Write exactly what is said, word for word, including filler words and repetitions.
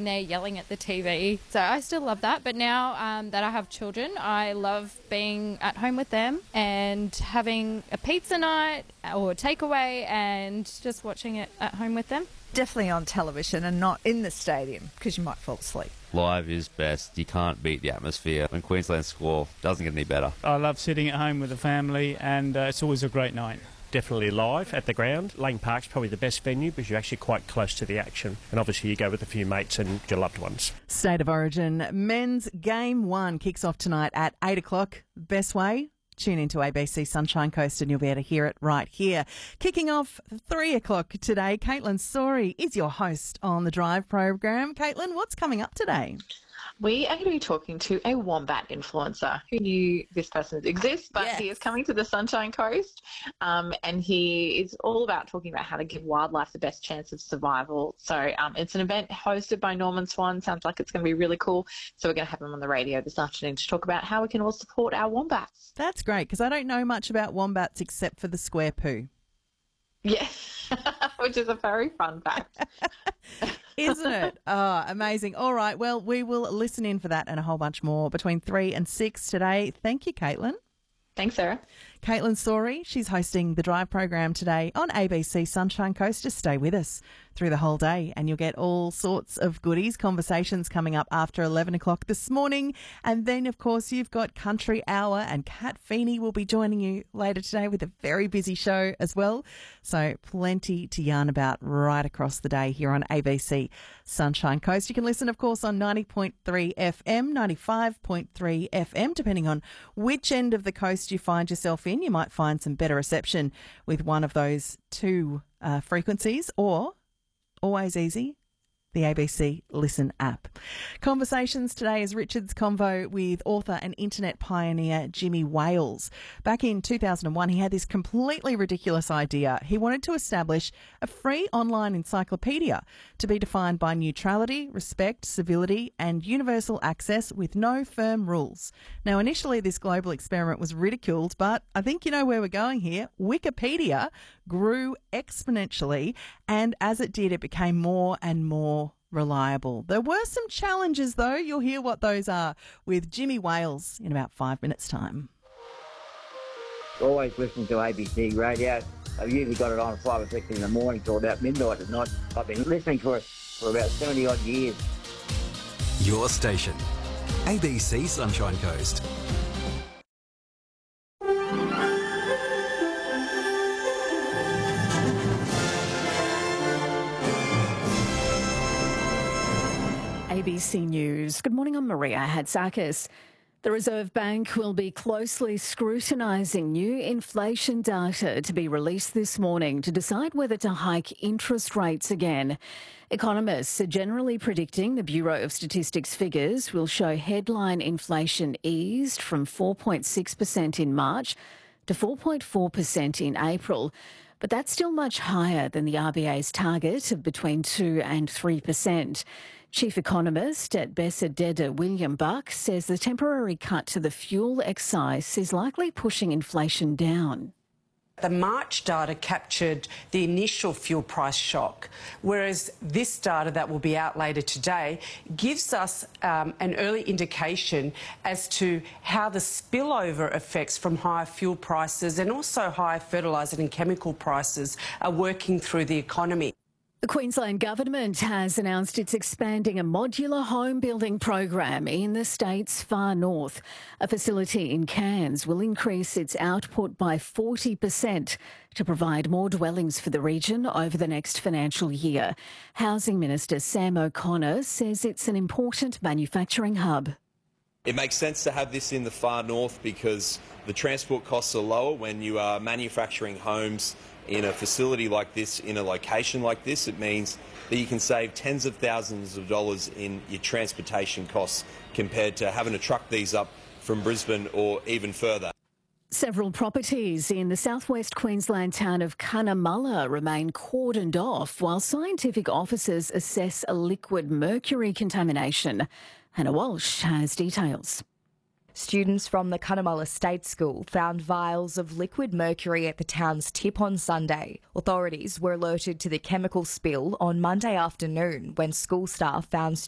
sitting there yelling at the T V. So I still love that. But now um, that I have children, I love being at home with them and having a pizza night or takeaway and just watching it at home with them. Definitely on television and not in the stadium because you might fall asleep. Live is best. You can't beat the atmosphere. When Queensland score, doesn't get any better. I love sitting at home with the family, and uh, it's always a great night. Definitely live at the ground. Lane Park's probably the best venue because you're actually quite close to the action. And obviously you go with a few mates and your loved ones. State of Origin men's game one kicks off tonight at eight o'clock. Best way? Tune into A B C Sunshine Coast and you'll be able to hear it right here. Kicking off three o'clock today, Caitlin Sori is your host on the Drive program. Caitlin, what's coming up today? We are going to be talking to a wombat influencer. Who knew this person exists, but Yes. he is coming to the Sunshine Coast, um, and he is all about talking about how to give wildlife the best chance of survival. So um, it's an event hosted by Norman Swan. Sounds like it's going to be really cool. So we're going to have him on the radio this afternoon to talk about how we can all support our wombats. That's great because I don't know much about wombats except for the square poo. Yeah, which is a very fun fact. Isn't it? Oh, amazing. All right. Well, we will listen in for that and a whole bunch more between three and six today. Thank you, Caitlin. Thanks, Sarah. Caitlin Sori, she's hosting the Drive program today on A B C Sunshine Coast. Just stay with us through the whole day and you'll get all sorts of goodies, conversations coming up after eleven o'clock this morning. And then, of course, you've got Country Hour and Kat Feeney will be joining you later today with a very busy show as well. So plenty to yarn about right across the day here on A B C Sunshine Coast. You can listen, of course, on ninety point three F M, ninety-five point three F M, depending on which end of the coast you find yourself in. You might find some better reception with one of those two uh, frequencies, or always easy, the A B C Listen app. Conversations today is Richard's convo with author and internet pioneer Jimmy Wales. Back in two thousand one, he had this completely ridiculous idea. He wanted to establish a free online encyclopedia to be defined by neutrality, respect, civility and universal access with no firm rules. Now, initially this global experiment was ridiculed, but I think you know where we're going here. Wikipedia grew exponentially, and as it did, it became more and more reliable. There were some challenges, though. You'll hear what those are with Jimmy Wales in about five minutes' time. Always listening to A B C radio. I've usually got it on at five or six in the morning till about midnight at night. I've been listening to it for about seventy odd years. Your station, A B C Sunshine Coast. A B C News. Good morning, I'm Maria Hatzakis. The Reserve Bank will be closely scrutinising new inflation data to be released this morning to decide whether to hike interest rates again. Economists are generally predicting the Bureau of Statistics figures will show headline inflation eased from four point six percent in March to four point four percent in April. But that's still much higher than the R B A's target of between two and three percent. Chief economist at Bessededeh, William Buck, says the temporary cut to the fuel excise is likely pushing inflation down. The March data captured the initial fuel price shock, whereas this data that will be out later today gives us um, an early indication as to how the spillover effects from higher fuel prices and also higher fertiliser and chemical prices are working through the economy. The Queensland Government has announced it's expanding a modular home building program in the state's far north. A facility in Cairns will increase its output by forty percent to provide more dwellings for the region over the next financial year. Housing Minister Sam O'Connor says it's an important manufacturing hub. It makes sense to have this in the far north because the transport costs are lower when you are manufacturing homes in a facility like this, in a location like this. It means that you can save tens of thousands of dollars in your transportation costs compared to having to truck these up from Brisbane or even further. Several properties in the southwest Queensland town of Cunnamulla remain cordoned off while scientific officers assess a liquid mercury contamination. Hannah Walsh has details. Students from the Cunnamulla State School found vials of liquid mercury at the town's tip on Sunday. Authorities were alerted to the chemical spill on Monday afternoon when school staff found